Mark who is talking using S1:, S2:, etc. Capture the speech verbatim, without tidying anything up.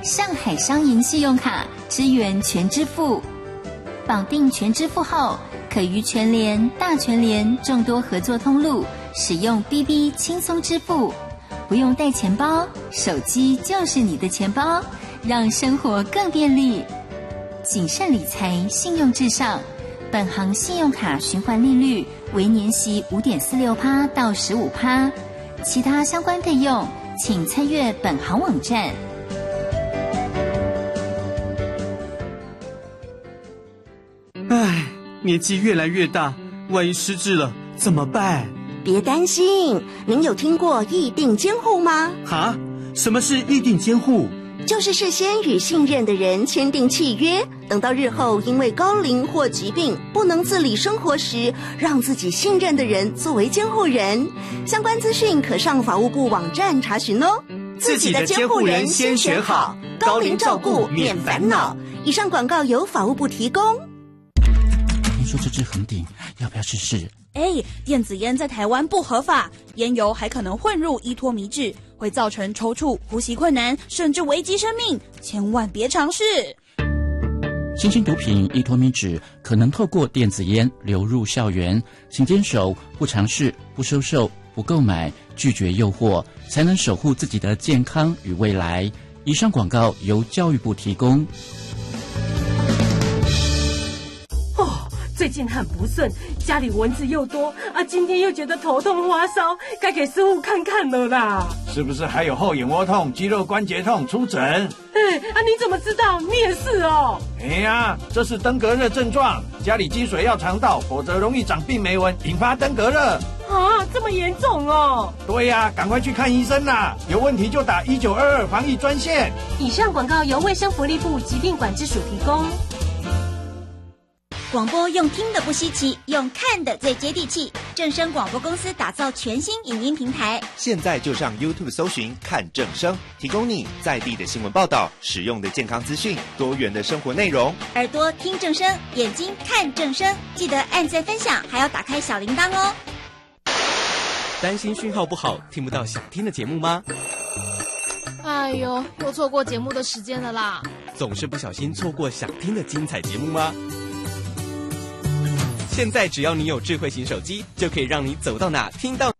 S1: 上海商银信用卡支援全支付，绑定全支付后，可于全联、大全联众多合作通路使用 B B 轻松支付，不用带钱包，手机就是你的钱包，让生活更便利。谨慎理财，信用至上。本行信用卡循环利率为年息 五点四六 趴到 十五趴， 其他相关费用请参阅本行网站。
S2: 唉，年纪越来越大，万一失智了怎么办？
S3: 别担心，您有听过议定监护吗？
S2: 哈？什么是议定监护？
S3: 就是事先与信任的人签订契约，等到日后因为高龄或疾病不能自理生活时，让自己信任的人作为监护人。相关资讯可上法务部网站查询哦。
S2: 自己的监护人先选好，高龄照顾免烦恼。
S3: 以上广告由法务部提供。
S4: 听说这支横顶，要不要试试？
S5: 哎，电子烟在台湾不合法，烟油还可能混入依托米酯，会造成抽搐、呼吸困难，甚至危及生命，千万别尝试。
S4: 新型毒品依托米酯可能透过电子烟流入校园，请坚守不尝试、不收受、不购买，拒绝诱惑，才能守护自己的健康与未来。以上广告由教育部提供。
S6: 最近很不顺，家里蚊子又多啊，今天又觉得头痛发烧，该给师傅看看了啦。
S7: 是不是还有后眼窝痛、肌肉关节痛？出诊。
S6: 哎啊，你怎么知道？你也是哦。
S7: 哎呀，这是登革热症状，家里积水要常倒，否则容易长病媒蚊，引发登革热。
S6: 啊，这么严重哦？
S7: 对呀、啊，赶快去看医生啦！有问题就打一九二二防疫专线。
S6: 以上广告由卫生福利部疾病管制署提供。
S8: 广播用听的不稀奇，用看的最接地气。正声广播公司打造全新影音平台，
S9: 现在就上 YouTube 搜寻看正声，提供你在地的新闻报道、实用的健康资讯、多元的生活内容。
S8: 耳朵听正声，眼睛看正声，记得按赞分享，还要打开小铃铛哦。
S10: 担心讯号不好，听不到想听的节目吗？
S11: 哎呦，又错过节目的时间了啦！
S10: 总是不小心错过想听的精彩节目吗？现在只要你有智慧型手机，就可以让你走到哪听到哪。